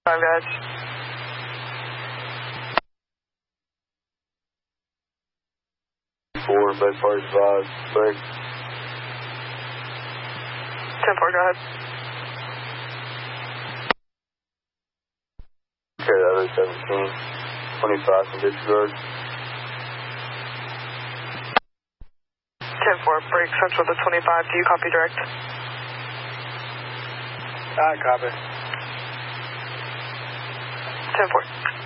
5 guys. Four, bed party 5, break. 10-4, go ahead. Okay, that is 17, 25 from disregard. 10-4, break central to 25. Do you copy direct? I copy. 10-4.